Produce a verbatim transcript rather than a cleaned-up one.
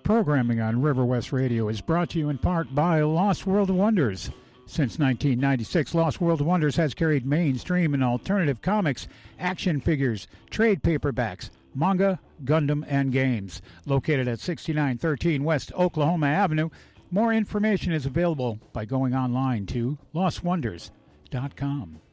Programming on River West Radio is brought to you in part by Lost World Wonders. Since nineteen ninety-six, Lost World Wonders has carried mainstream and alternative comics, action figures, trade paperbacks, manga, Gundam, and games. Located at sixty-nine thirteen West Oklahoma Avenue, more information is available by going online to lost wonders dot com.